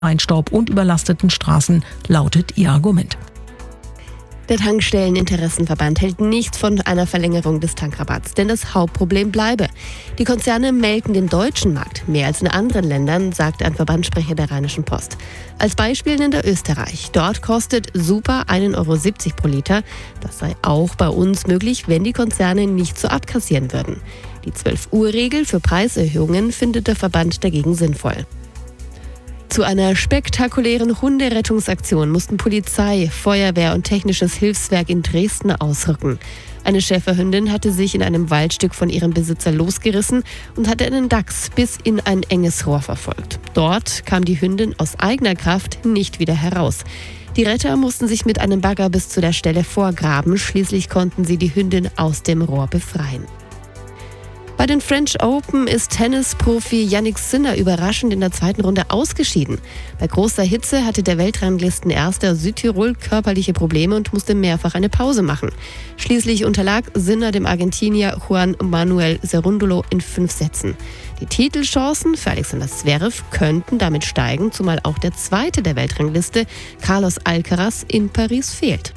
Feinstaub und überlasteten Straßen, lautet ihr Argument. Der Tankstelleninteressenverband hält nichts von einer Verlängerung des Tankrabatts, denn das Hauptproblem bleibe. Die Konzerne melken den deutschen Markt mehr als in anderen Ländern, sagt ein Verbandssprecher der Rheinischen Post. Als Beispiel nennt er Österreich. Dort kostet Super 1,70 Euro pro Liter. Das sei auch bei uns möglich, wenn die Konzerne nicht so abkassieren würden. Die 12-Uhr-Regel für Preiserhöhungen findet der Verband dagegen sinnvoll. Zu einer spektakulären Hunderettungsaktion mussten Polizei, Feuerwehr und technisches Hilfswerk in Dresden ausrücken. Eine Schäferhündin hatte sich in einem Waldstück von ihrem Besitzer losgerissen und hatte einen Dachs bis in ein enges Rohr verfolgt. Dort kam die Hündin aus eigener Kraft nicht wieder heraus. Die Retter mussten sich mit einem Bagger bis zu der Stelle vorgraben. Schließlich konnten sie die Hündin aus dem Rohr befreien. Bei den French Open ist Tennisprofi Jannik Sinner überraschend in der zweiten Runde ausgeschieden. Bei großer Hitze hatte der Weltranglistenerste aus Südtirol körperliche Probleme und musste mehrfach eine Pause machen. Schließlich unterlag Sinner dem Argentinier Juan Manuel Cerúndolo in 5 Sätzen. Die Titelchancen für Alexander Zverev könnten damit steigen, zumal auch der Zweite der Weltrangliste, Carlos Alcaraz, in Paris fehlt.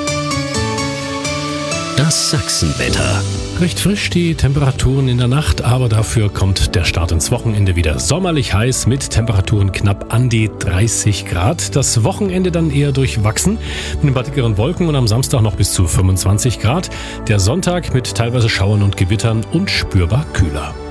Das Sachsenwetter. Recht frisch die Temperaturen in der Nacht, aber dafür kommt der Start ins Wochenende wieder sommerlich heiß mit Temperaturen knapp an die 30 Grad. Das Wochenende dann eher durchwachsen mit ein paar dickeren Wolken und am Samstag noch bis zu 25 Grad. Der Sonntag mit teilweise Schauern und Gewittern und spürbar kühler.